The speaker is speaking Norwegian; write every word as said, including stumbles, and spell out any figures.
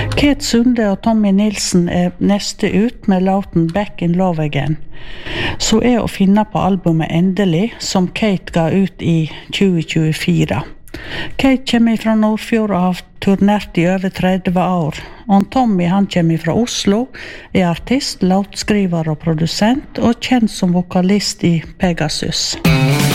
Kate Sunde og Tommy Nilsen er neste ut med låten Back in Love Again, så er å finne på albumet Endelig, som Kate ga ut i tjue tjuefire. Kate kommer fra Nordfjord og har turnert i over tretti år, og Tommy han kommer fra Oslo, er artist, låtskriver og produsent, og kjent som vokalist i Pegasus.